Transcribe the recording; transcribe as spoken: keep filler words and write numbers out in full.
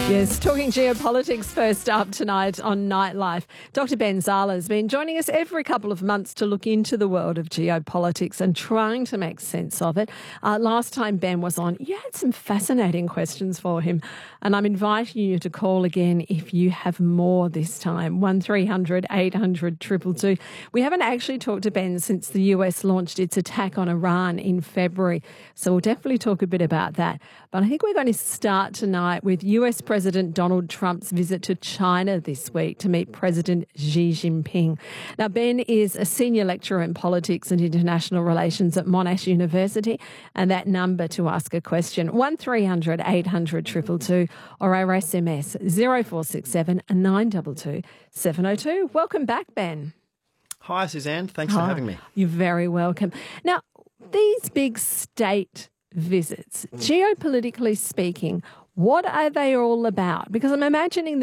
Yes, talking geopolitics first up tonight on Nightlife. Doctor Ben Zala has been joining us every couple of months to look into the world of geopolitics and trying to make sense of it. Uh, last time Ben was on, you had some fascinating questions for him, and I'm inviting you to call again if you have more this time. one three hundred eight hundred two two two. We haven't actually talked to Ben since the U S launched its attack on Iran in February, so we'll definitely talk a bit about that. But I think we're going to start tonight with U S President Donald Trump's visit to China this week to meet President Xi Jinping. Now, Ben is a senior lecturer in politics and international relations at Monash University, and that number to ask a question, one three hundred eight hundred two two two, or our S M S zero four six seven nine two two seven zero two. Welcome back, Ben. Hi, Suzanne. Thanks Hi. for having me. You're very welcome. Now, these big state visits, geopolitically speaking, what are they all about? Because I'm imagining